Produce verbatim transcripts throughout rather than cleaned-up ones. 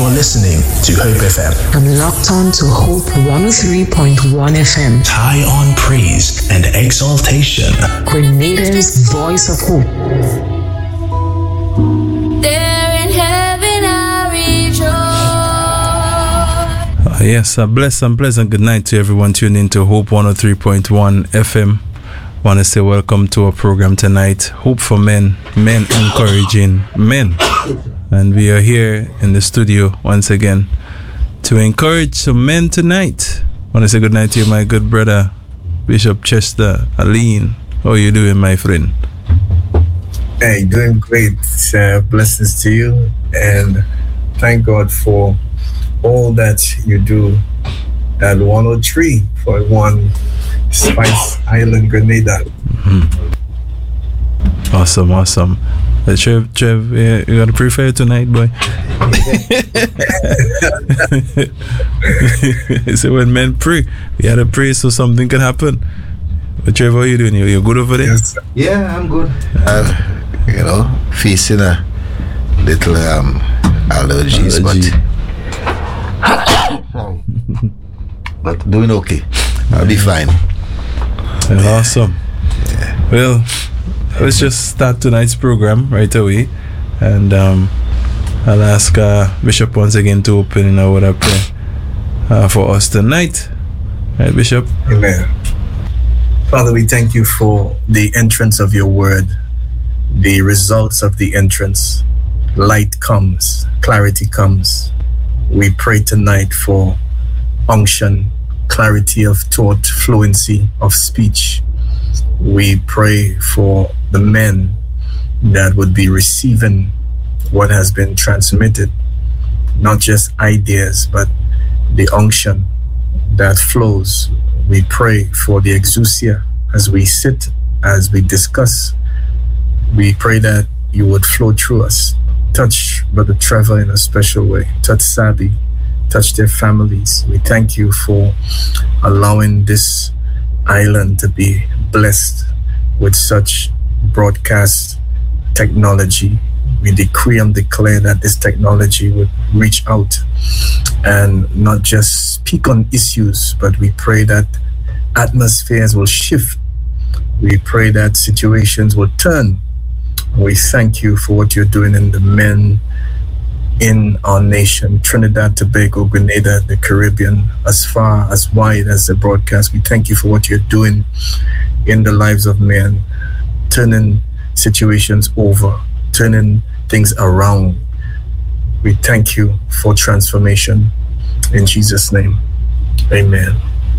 You're listening to Hope F M. I'm locked on to Hope one oh three point one F M. High on praise and exaltation. Grenada's voice of hope. There in heaven I rejoice. Uh, yes, a blessed and pleasant good night to everyone tuning in to Hope one oh three point one F M. Want to say welcome to our program tonight, Hope for Men, Men Encouraging Men. And we are here in the studio once again to encourage some men tonight. Want to say good night to you, my good brother, Bishop Chester Aline. How are you doing, my friend? Hey, doing great. Uh, blessings to you. And thank God for all that you do at one oh three point one Spice Island, Grenada. Mm-hmm. Awesome, awesome. Uh, Trev, Trev, uh, you got a prayer for you tonight, boy? So when men pray, we had to pray so something can happen. But Trev, how are you doing? You, you good over there? Yes, sir. Yeah, I'm good. Uh, you know, facing a little um, allergies, Allergy. but but doing okay. I'll be fine. Well, awesome. Yeah. Well, let's just start tonight's program right away, and um, I'll ask uh, Bishop once again to open in our word of prayer uh, for us tonight. Right, Bishop? Amen. Father, we thank you for the entrance of your word, the results of the entrance. Light comes, clarity comes. We pray tonight for unction, clarity of thought, fluency of speech. We pray for the men that would be receiving what has been transmitted, not just ideas, but the unction that flows. We pray for the exousia as we sit, as we discuss. We pray that you would flow through us. Touch Brother Trevor in a special way. Touch Sabi. Touch their families. We thank you for allowing this island to be blessed with such broadcast technology. We decree and declare that this technology would reach out and not just speak on issues, but we pray that atmospheres will shift. We pray that situations will turn. We thank you for what you're doing in the men in our nation, Trinidad, Tobago, Grenada, the Caribbean, as far as wide as the broadcast. We thank you for what you're doing in the lives of men, turning situations over, turning things around. We thank you for transformation. In Jesus' name, amen.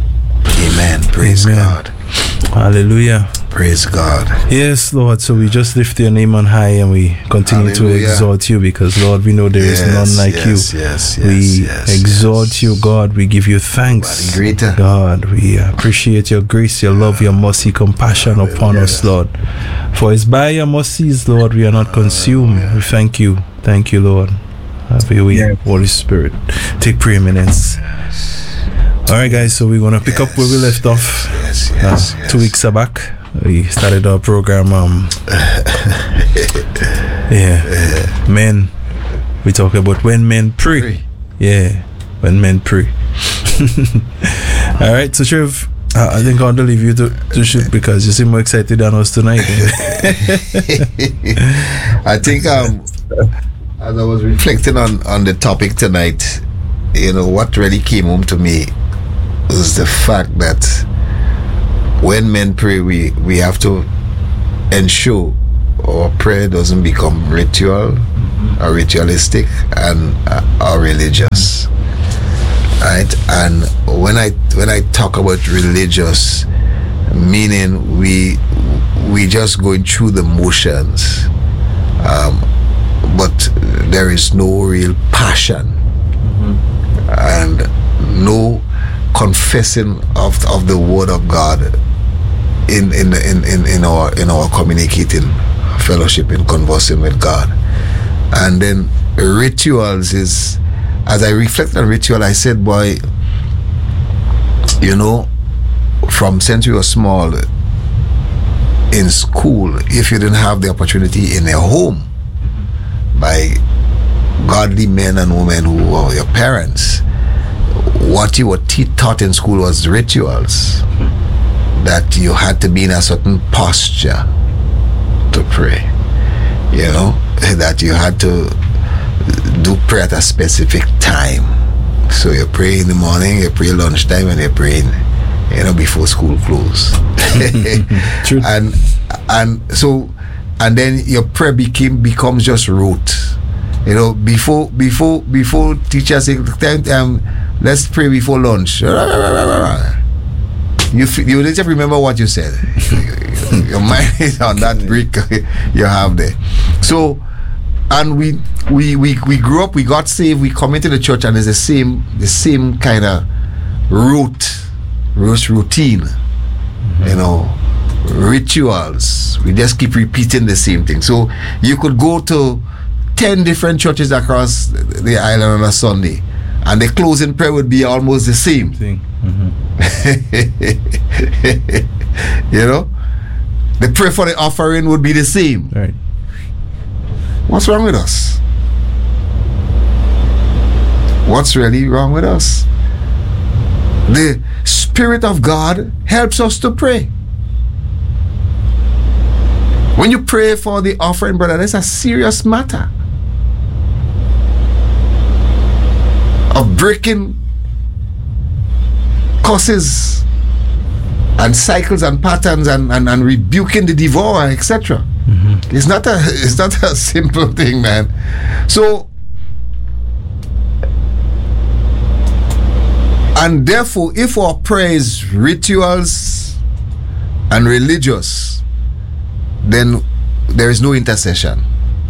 Amen. Praise Amen. God. Hallelujah. Praise God. Yes, Lord. So we just lift your name on high and we continue Hallelujah. to exalt you because, Lord, we know there is Yes, none like yes, you. yes, yes, we yes, exalt yes. you, God. We give you thanks. What greater. God, we appreciate your grace, your love, your mercy, compassion Hallelujah. upon us, Lord. For it's by your mercies, Lord, we are not consumed. Hallelujah. We thank you. Thank you, Lord. Have your way, Yes. Holy Spirit. Take preeminence. All right, guys, so we're going to pick Yes. up where we left off. Yes, Uh, yes, two yes. weeks back, we started our program. Um, yeah, men. We talk about when men pray. Pray. Yeah, when men pray. All right, so Trev, uh, I think I'll leave you to, to shoot because you seem more excited than us tonight. I think um, as I was reflecting on, on the topic tonight, you know, what really came home to me was the fact that when men pray, we, we have to ensure our prayer doesn't become ritual or ritualistic and uh, or religious, right? And when I when I talk about religious, meaning we we just going through the motions, um, but there is no real passion and no confessing of of the word of God in in in in, in our in our communicating, fellowship, in conversing with God. And then rituals is, as I reflect on ritual, I said, boy, you know, from since we were small in school, if you didn't have the opportunity in a home by godly men and women who were your parents, what you were te- taught in school was rituals, that you had to be in a certain posture to pray, you know, that you had to do prayer at a specific time. So you pray in the morning, you pray lunchtime, and you pray, you know, before school close. and and so and then your prayer became becomes just rote. You know, before before before teachers say, um, let's pray before lunch. You you just remember what you said. Your mind is on that brick you have there. So, and we we we we grew up, we got saved, we come into the church, and it's the same the same kind of route, routine, mm-hmm. you know, rituals. We just keep repeating the same thing. So you could go to ten different churches across the island on a Sunday, and the closing prayer would be almost the same thing. Mm-hmm. You know, the prayer for the offering would be the same. Right. What's wrong with us? What's really wrong with us? The Spirit of God helps us to pray. When you pray for the offering, brother, that's a serious matter of breaking curses and cycles and patterns and, and, and rebuking the devourer, et cetera. Mm-hmm. It's not a it's not a simple thing, man. So, and therefore, if our prayer is rituals and religious, then there is no intercession.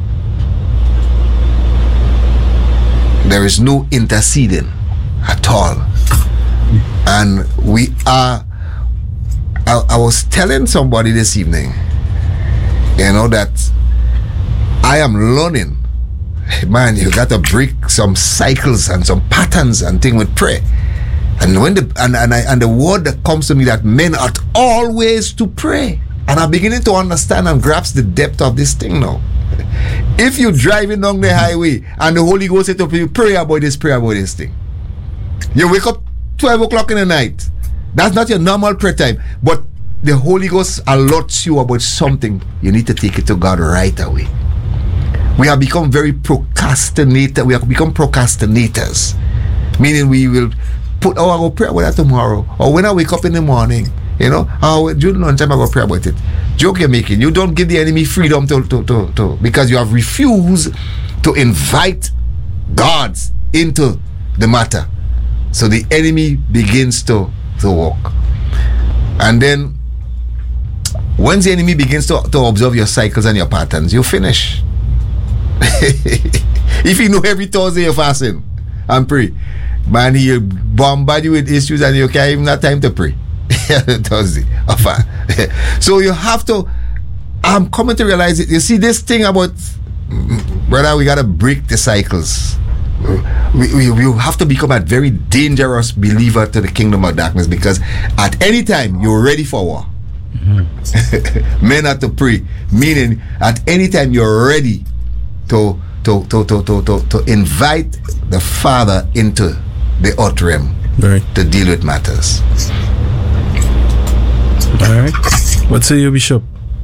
There is no interceding at all. And we are, I, I was telling somebody this evening, you know, that I am learning, man, you got to break some cycles and some patterns and things with prayer. And when the and, and, I, and the word that comes to me that men ought always to pray. And I'm beginning to understand and grasp the depth of this thing now. If you're driving down the highway and the Holy Ghost said to you, pray about this, pray about this thing. You wake up twelve o'clock in the night. That's not your normal prayer time. But the Holy Ghost alerts you about something. You need to take it to God right away. We have become very procrastinator. We have become procrastinators. Meaning we will put, oh, I will pray about that tomorrow. Or when I wake up in the morning, you know, oh, during lunchtime I will pray about it. Joke you're making. You don't give the enemy freedom to, to, to, to because you have refused to invite God into the matter. So the enemy begins to, to walk. And then once the enemy begins to, to observe your cycles and your patterns, you finish. If you know every Thursday you're fasting and pray, man, he'll bombard you with issues and you can't even have time to pray. Thursday. So you have to, I'm coming to realize it. You see this thing about, brother, we got to break the cycles. We, we, we have to become a very dangerous believer to the kingdom of darkness, because at any time you're ready for war. Mm-hmm. Men have to pray, meaning at any time you're ready to to to to to to, to invite the Father into the earth realm, right, to deal with matters. All right. What say you, Bishop?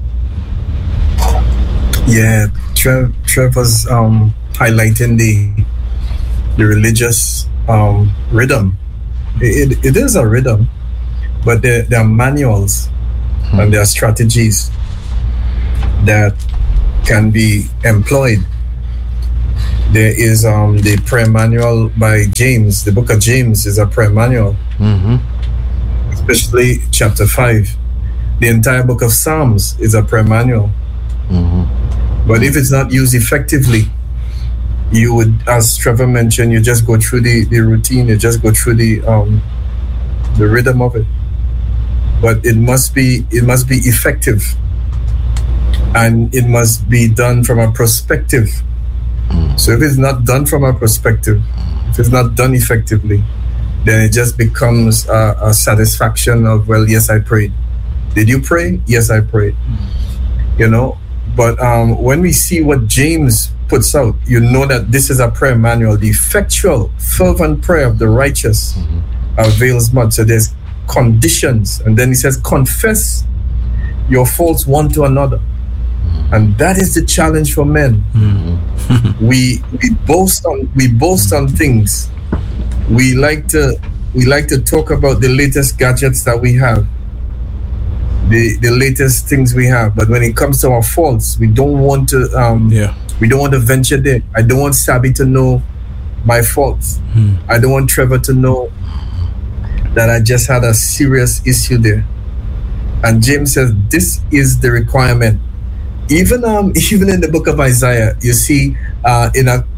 Yeah, Trev, Trev was um, highlighting the the religious um, rhythm. It, it is a rhythm, but there, there are manuals hmm. and there are strategies that can be employed. There is um, the prayer manual by James. The book of James is a prayer manual, mm-hmm. especially chapter five. The entire book of Psalms is a prayer manual. Mm-hmm. But if it's not used effectively, you would, as Trevor mentioned, you just go through the, the routine, you just go through the um, the rhythm of it. But it must be it must be effective, and it must be done from a perspective. Mm. So if it's not done from a perspective, if it's not done effectively, then it just becomes a, a satisfaction of, well, yes, I prayed. Did you pray? Yes, I prayed. You know, But um, when we see what James puts out, you know that this is a prayer manual. The effectual, fervent prayer of the righteous mm-hmm. avails much. So there's conditions. And then he says, confess your faults one to another. Mm-hmm. And that is the challenge for men. Mm-hmm. we we boast on we boast on things. We like to we like to talk about the latest gadgets that we have. The, the latest things we have, but when it comes to our faults, we don't want to. Um, yeah. We don't want to venture there. I don't want Sabi to know my faults. Hmm. I don't want Trevor to know that I just had a serious issue there. And James says this is the requirement. Even um, even in the book of Isaiah, you see uh, in a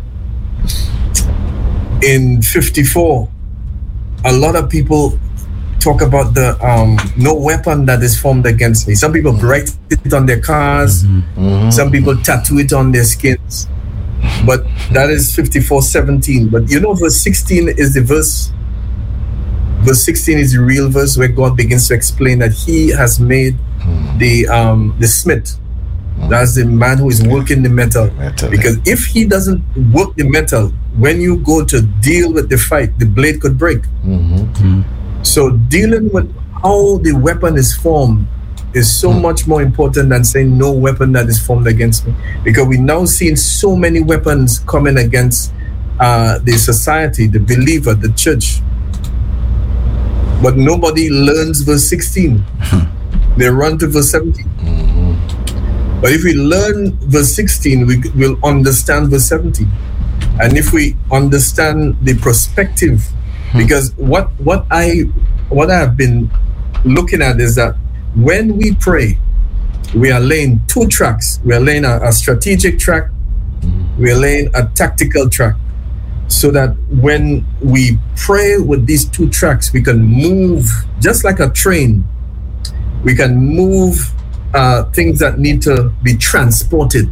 in fifty-four, a lot of people talk about the um, no weapon that is formed against me. Some people write it on their cars. Mm-hmm. Mm-hmm. Some people tattoo it on their skins. But that is fifty-four seventeen. But you know, verse sixteen is the verse. Verse sixteen is the real verse where God begins to explain that He has made mm-hmm. the um, the smith. Mm-hmm. That's the man who is working the metal. metal because if he doesn't work the metal, when you go to deal with the fight, the blade could break. Mm-hmm. Mm-hmm. So dealing with how the weapon is formed is so mm. much more important than saying no weapon that is formed against me. Because we now seeing so many weapons coming against uh, the society, the believer, the church. But nobody learns verse sixteen. They run to verse seventeen. Mm-hmm. But if we learn verse sixteen, we will understand verse seventeen. And if we understand the perspective, because what what I what I have been looking at is that when we pray, we are laying two tracks. We are laying a, a strategic track. We are laying a tactical track. So that when we pray with these two tracks, we can move just like a train. We can move uh, things that need to be transported.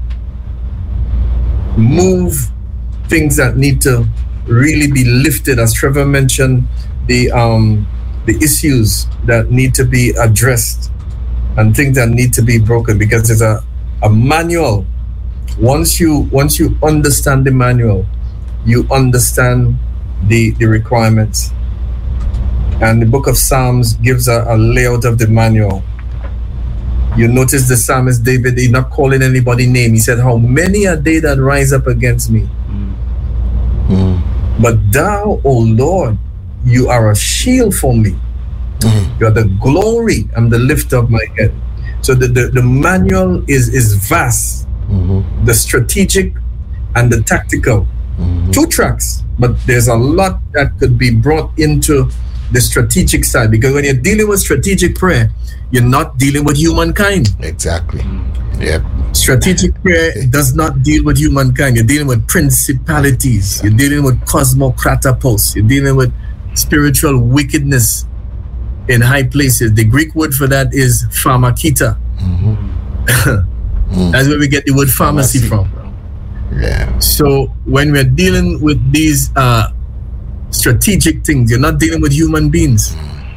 Move things that need to really be lifted, as Trevor mentioned, the um, the issues that need to be addressed and things that need to be broken, because there's a, a manual. Once you once you understand the manual, you understand the the requirements. And the book of Psalms gives a, a layout of the manual. You notice the psalmist David, he's not calling anybody name. He said, how many are they that rise up against me? Mm. But thou, O Lord, you are a shield for me. Mm. You are the glory and the lift of my head. So the, the, the manual is, is vast. Mm-hmm. The strategic and the tactical. Mm-hmm. Two tracks, but there's a lot that could be brought into the strategic side, because when you're dealing with strategic prayer, you're not dealing with humankind. Exactly. Yep. Strategic prayer does not deal with humankind. You're dealing with principalities. Exactly. You're dealing with cosmokratopos. You're dealing with spiritual wickedness in high places. The Greek word for that is pharmakita. Mm-hmm. mm. That's where we get the word pharmacy, pharmacy. from. Yeah. So when we're dealing with these uh, strategic things, you're not dealing with human beings.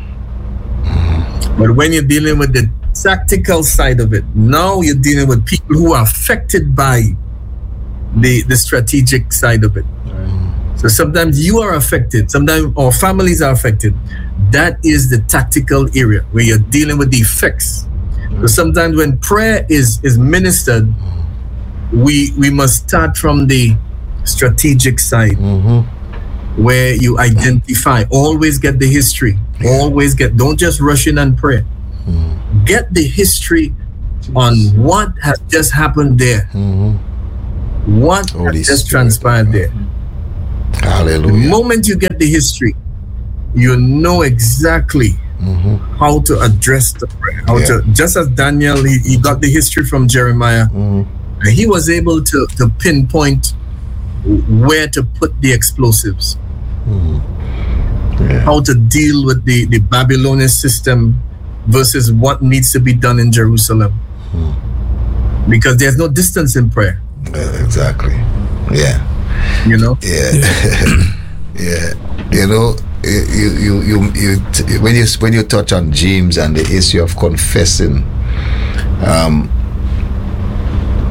But when you're dealing with the tactical side of it, now you're dealing with people who are affected by the, the strategic side of it. Right. So sometimes you are affected, sometimes our families are affected. That is the tactical area where you're dealing with the effects. Right. So sometimes when prayer is, is ministered, we we must start from the strategic side. Mm-hmm. Where you identify, always get the history, always get, don't just rush in and pray. Mm-hmm. Get the history on what has just happened there. Mm-hmm. What Holy has just Spirit. transpired there. Hallelujah. The moment you get the history, you know exactly mm-hmm. how to address the prayer. How yeah. to, just as Daniel, he, he got the history from Jeremiah, mm-hmm. and he was able to, to pinpoint where to put the explosives. Mm. Yeah. How to deal with the, the Babylonian system versus what needs to be done in Jerusalem. Mm. Because there's no distance in prayer. Uh, exactly. Yeah. You know? Yeah. Yeah. You know, you you you, you t- when you when you touch on James and the issue of confessing, um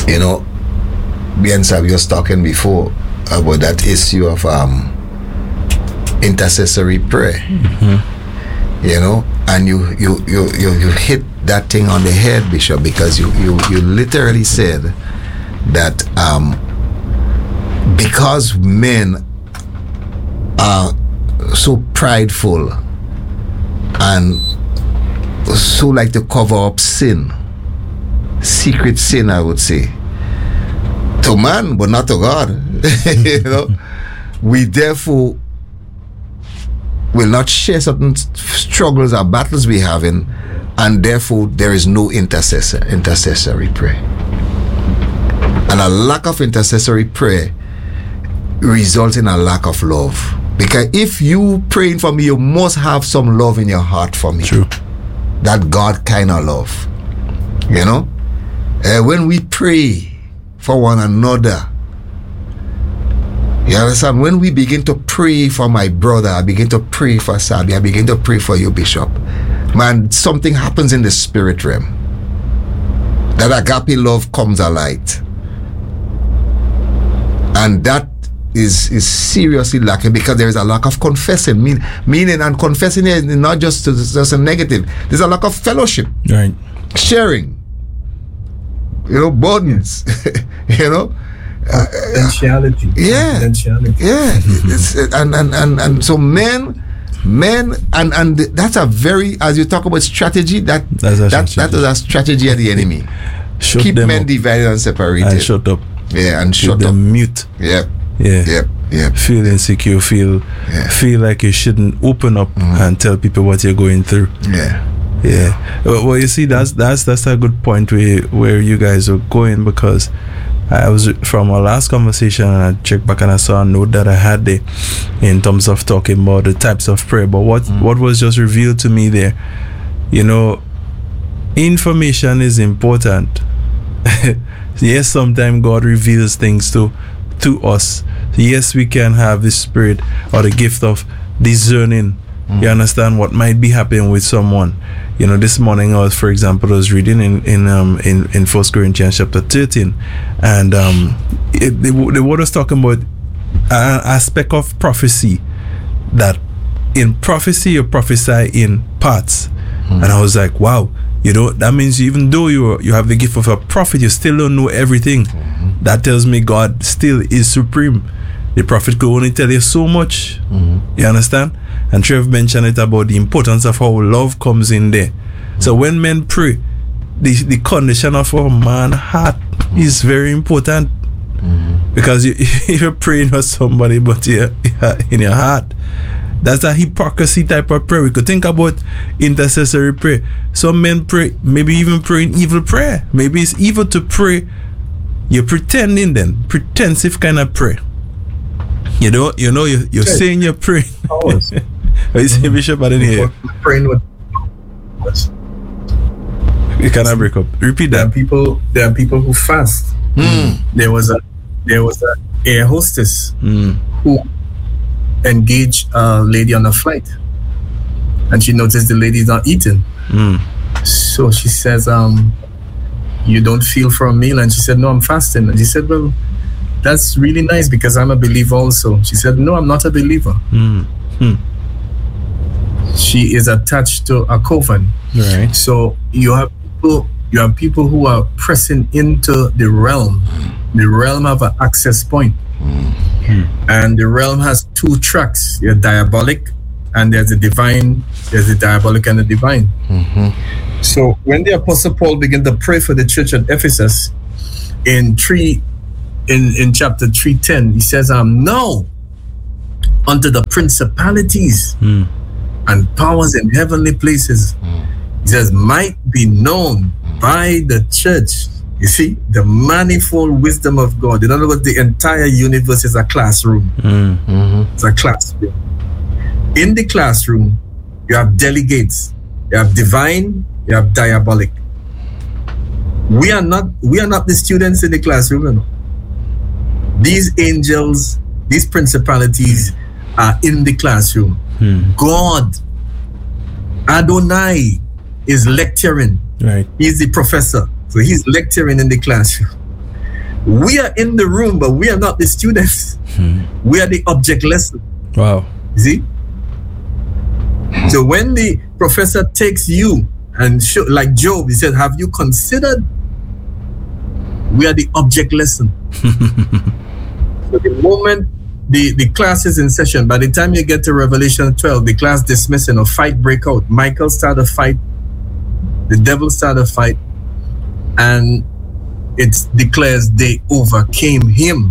you know, me and Sabi was talking before about that issue of um, intercessory prayer. Mm-hmm. You know, and you, you you you you hit that thing on the head, Bishop, because you you, you literally said that um, because men are so prideful and so like to cover up sin, secret sin, I would say, to man, but not to God. You know, we therefore will not share certain struggles or battles we have in, and therefore there is no intercessor, intercessory prayer. And a lack of intercessory prayer results in a lack of love. Because if you praying for me, you must have some love in your heart for me. True. That God kind of love. You know? Uh, when we pray for one another, you understand? When we begin to pray for my brother, I begin to pray for Sabi, I begin to pray for you, Bishop. Man, something happens in the spirit realm. That agape love comes alight. And that is is seriously lacking because there is a lack of confessing. Mean, meaning, and confessing is not just, just a negative. There's a lack of fellowship. Right. Sharing. You know, burdens. You know? Confidentiality. Yeah. Confidentiality. Yeah. It's, and, and, and, and so men, men, and, and that's a very, as you talk about strategy, that That's a that, strategy. that is a strategy of the enemy. Shut Keep them men up divided and separated. and shut up. Yeah, and Keep shut up. them mute. Yep. Yeah. Yep. Yep. Feel insecure. Feel Yeah. feel like you shouldn't open up Mm-hmm. and tell people what you're going through. Yeah. Yeah. Well, well, you see, that's that's that's a good point where where you guys are going, because I was from our last conversation and I checked back and I saw a note that I had there in terms of talking about the types of prayer. But what Mm. what was just revealed to me there, you know, information is important. Yes, sometimes God reveals things to to us. Yes, we can have the spirit or the gift of discerning. Mm. You understand what might be happening with someone. You know, this morning I was, for example, I was reading in in um in, in First Corinthians chapter thirteen, and um it, the, the word was talking about an aspect of prophecy, that in prophecy you prophesy in parts. Mm. And I was like, wow, you know, that means even though you you have the gift of a prophet, you still don't know everything. Mm-hmm. That tells me God still is supreme. The prophet could only tell you so much. Mm-hmm. You understand? And Trev mentioned it about the importance of how love comes in there. Mm-hmm. So when men pray, the the condition of our man heart mm-hmm. is very important. Mm-hmm. Because you, you're praying for somebody, but you're, you're in your heart, that's a hypocrisy type of prayer. We could think about intercessory prayer. Some men pray, maybe even praying evil prayer. Maybe it's evil to pray. You're pretending then, pretensive kind of prayer. You know, you know, you, you're Yes. saying you're praying. Powers. You say, Bishop, I didn't hear. Praying with powers. You cannot break up. Repeat There are that. people. There are people who fast. Mm. There was a there was a air hostess Mm. who engaged a lady on a flight, and she noticed the lady's not eating. Mm. So she says, um, "You don't feel for a meal?" And she said, "No, I'm fasting." And she said, "Well, that's really nice because I'm a believer also." She said, "No, I'm not a believer." Mm. Mm. She is attached to a coven. Right. So you have people, you have people who are pressing into the realm, the realm of an access point. And the realm has two tracks. There's diabolic and there's a divine. There's the diabolic and the divine. Mm-hmm. So when the Apostle Paul began to pray for the church at Ephesus in three in, in chapter three ten, he says, um now unto the principalities Mm. and powers in heavenly places. He says, might be known by the church. You see, the manifold wisdom of God. In other words, the entire universe is a classroom. Mm. Mm-hmm. It's a classroom. In the classroom, you have delegates, you have divine, you have diabolic. We are not we are not the students in the classroom. You know. These angels, these principalities are in the classroom. Mm. God, Adonai, is lecturing. Right. He's the professor. So he's lecturing in the classroom. We are in the room, but we are not the students. Hmm. We are the object lesson. Wow. See? So when the professor takes you and show, like Job, he said, have you considered? We are the object lesson. So the moment the, the class is in session, by the time you get to Revelation twelve, the class dismissing, a fight break out. Michael started a fight, the devil started a fight, and it declares they overcame him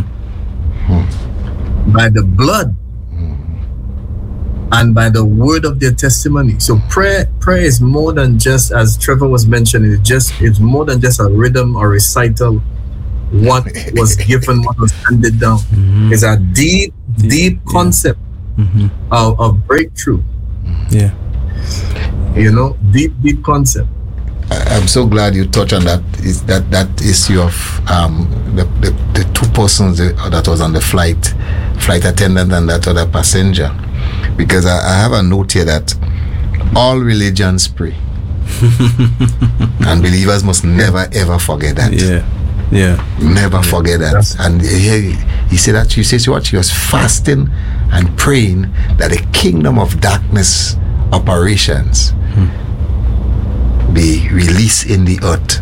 by the blood and by the word of their testimony. So prayer prayer is more than just, as Trevor was mentioning, it's just it's more than just a rhythm or recital. What was given, what was handed down. Mm-hmm. It's a deep, deep, deep concept mm-hmm. of, of breakthrough. Yeah. You know, deep, deep concept. I'm so glad you touched on that. Is that that issue of um, the, the the two persons that was on the flight, flight attendant and that other passenger, because I, I have a note here that all religions pray, and believers must never ever forget that. Yeah, yeah. Never forget that. And he, he said that you says what she was fasting and praying that the kingdom of darkness operations. Hmm. be released in the earth.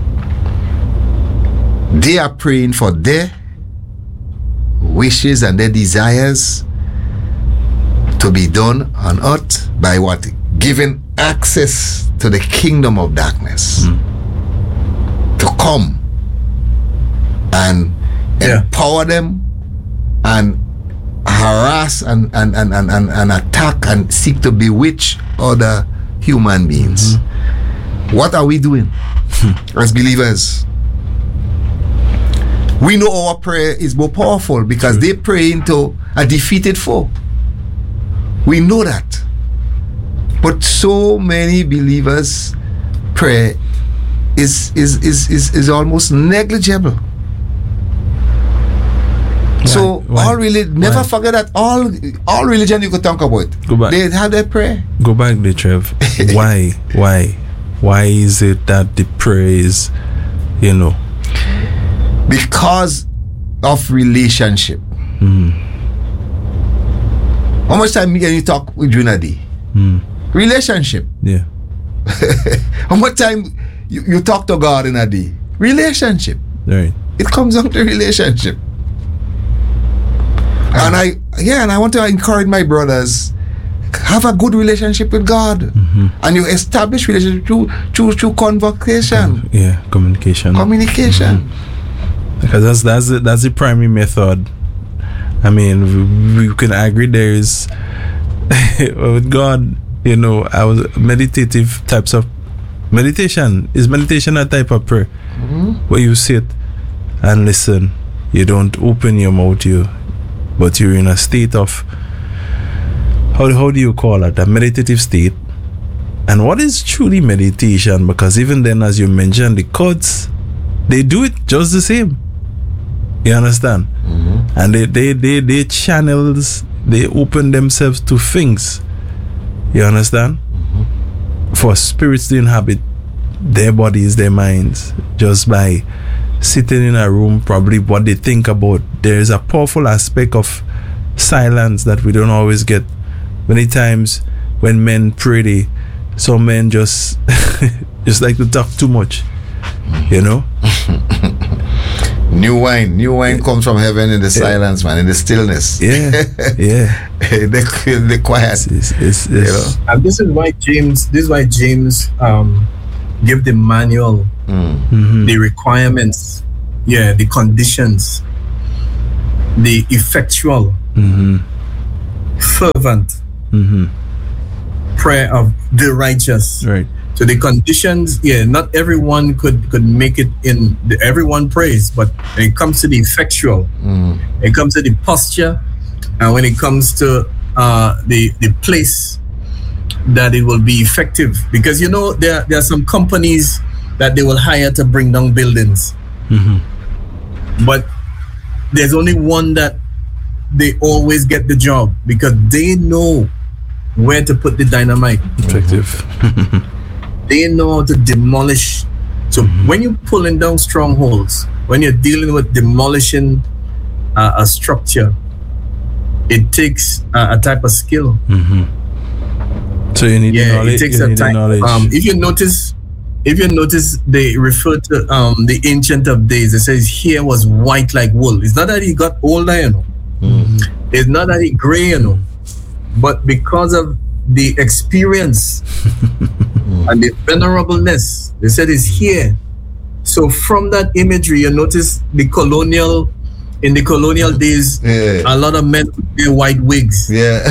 They are praying for their wishes and their desires to be done on earth by what? Giving access to the kingdom of darkness mm. to come and yeah. empower them and harass and, and, and, and, and, and attack and seek to bewitch other human beings. Mm-hmm. What are we doing as believers? We know our prayer is more powerful because they pray into a defeated foe. We know that. But so many believers' prayer is is is is, is almost negligible. Why? So Why? all really never Why? forget that all all religion you could talk about. Go back. They have their prayer. Go back there, Trev. Why? Why? Why is it that the praise, you know? Because of relationship. Mm. How much time can you talk with you in a day? Mm. Relationship. Yeah. How much time you, you talk to God in a day? Relationship. Right. It comes down to relationship. And I, yeah, and I want to encourage my brothers. Have a good relationship with God, mm-hmm. and you establish relationship through through, through convocation. Yeah, communication. Communication. Mm-hmm. Because that's that's the, that's the primary method. I mean, we, we can agree there is with God. You know, I was meditative types of meditation. Is meditation a type of prayer mm-hmm. where you sit and listen? You don't open your mouth, you, but you're in a state of. How, how do you call it? A meditative state. And what is truly meditation? Because even then, as you mentioned, the courts, they do it just the same. You understand? Mm-hmm. And they, they, they, they channels, they open themselves to things. You understand? Mm-hmm. For spirits to inhabit their bodies, their minds, just by sitting in a room, probably what they think about. There is a powerful aspect of silence that we don't always get. Many times when men pray, they, some men just just like to talk too much, you know. New wine, new wine yeah. comes from heaven in the yeah. silence, man, in the stillness. Yeah, yeah. the, the quiet. It's, it's, it's, you know? And this is why James. This is why James um, give the manual, mm. mm-hmm. the requirements, yeah, the conditions, the effectual, mm-hmm. fervent. Mm-hmm. prayer of the righteous. Right. So the conditions, yeah, not everyone could could make it in. The, everyone prays, but when it comes to the effectual, mm. it comes to the posture, and when it comes to uh, the the place that it will be effective, because you know there there are some companies that they will hire to bring down buildings, mm-hmm. but there's only one that they always get the job because they know where to put the dynamite. Effective. They know how to demolish So mm-hmm. when you're pulling down strongholds, when you're dealing with demolishing uh, a structure, it takes uh, a type of skill. Mm-hmm. So you need yeah, the knowledge. It takes you a need type. The knowledge. Um, if you notice, if you notice, they refer to um, the Ancient of Days. It says hair was white like wool. It's not that he got older, you know. Mm-hmm. It's not that he gray, you know. But because of the experience and the venerableness, they said his hair. So from that imagery, you notice the colonial. In the colonial days, yeah. a lot of men wear white wigs. Yeah.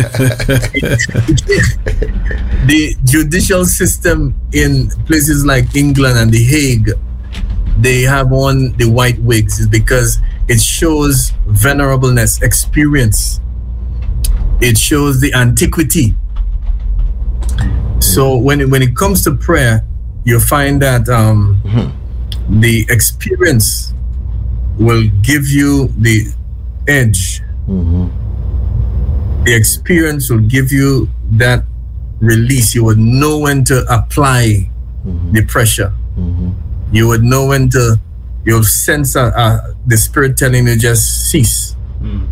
The judicial system in places like England and The Hague, they have on the white wigs is because it shows venerableness, experience. It shows the antiquity. So when it, when it comes to prayer, you find that um, mm-hmm. the experience will give you the edge. Mm-hmm. The experience will give you that release. You would know when to apply mm-hmm. the pressure. Mm-hmm. You would know when to, you'll sense uh, uh, the Spirit telling you just cease. Mm.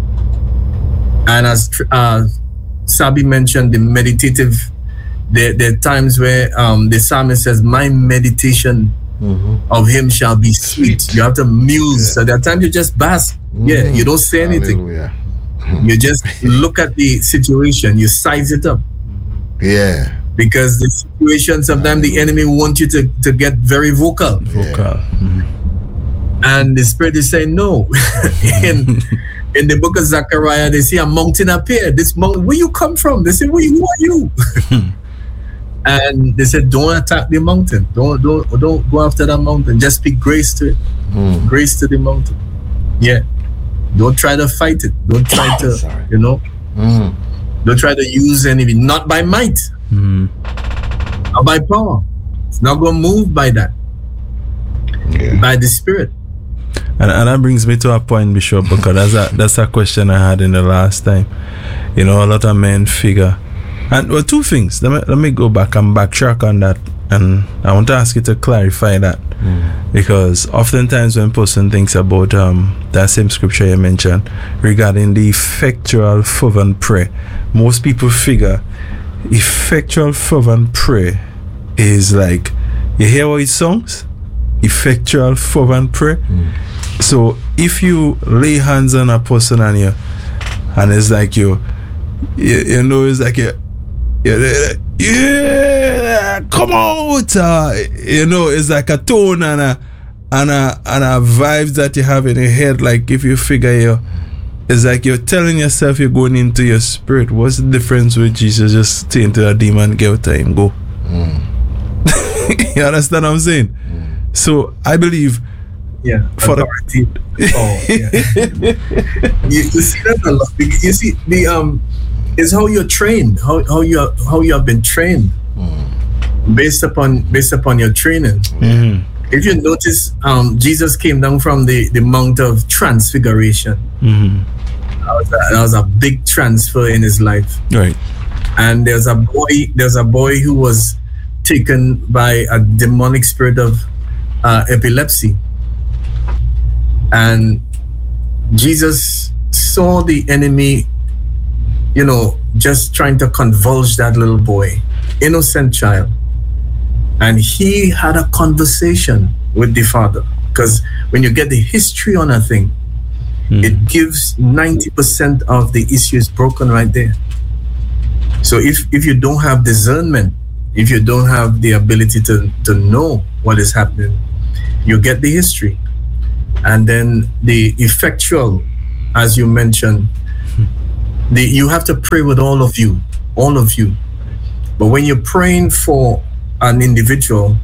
And as uh, Sabi mentioned, the meditative, there, there are times where um, the psalmist says, my meditation Mm-hmm. of him shall be sweet. sweet. You have to muse. Yeah. So there are times you just bask. Mm-hmm. Yeah, you don't say anything. Mm-hmm. You just look at the situation. You size it up. Yeah. Because the situation, sometimes the enemy wants you to, to get very vocal. Vocal. Yeah. Mm-hmm. And the Spirit is saying no. in in the book of Zechariah, they see a mountain appear. This mountain, where you come from? They say, where you, who are you? And they said, don't attack the mountain. Don't don't don't go after that mountain. Just speak grace to it. Mm. Grace to the mountain. Yeah. Don't try to fight it. Don't try to, Sorry. you know. Mm. Don't try to use anything. Not by might. Mm. Not by power. It's not going to move by that. Yeah. By the Spirit. And, and that brings me to a point, Bishop, because that's a, that's a question I had in the last time. You know, a lot of men figure. And well, two things. Let me let me go back and backtrack on that, and I want to ask you to clarify that mm. because oftentimes when person thinks about um that same scripture you mentioned regarding the effectual fervent prayer, most people figure effectual fervent prayer is like, you hear what it sounds? Effectual fervent prayer. Mm. So if you lay hands on a person and you, and it's like you, you, you know, it's like you. Yeah, yeah, come out! Uh, you know, it's like a tone and a and a and a vibes that you have in your head. Like if you figure you, it's like you're telling yourself you're going into your spirit. What's the difference with Jesus just saying to a demon, get out of him, go? Mm. You understand what I'm saying? Mm. So I believe, yeah, for authority. The, oh, yeah. you, you see that a lot. You see the um. Is how you're trained, how how you are, how you have been trained, mm. based upon based upon your training. Mm-hmm. If you notice, um, Jesus came down from the, the Mount of Transfiguration. Mm-hmm. That was, a, that was a big transfer in his life. Right. And there's a boy, there's a boy who was taken by a demonic spirit of uh, epilepsy, and Jesus saw the enemy, you know, just trying to convulse that little boy, innocent child. And he had a conversation with the Father. Because when you get the history on a thing, mm. it gives ninety percent of the issues broken right there. So if, if you don't have discernment, if you don't have the ability to, to know what is happening, you get the history. And then the effectual, as you mentioned, The, you have to pray with all of you, all of you. But when you're praying for an individual,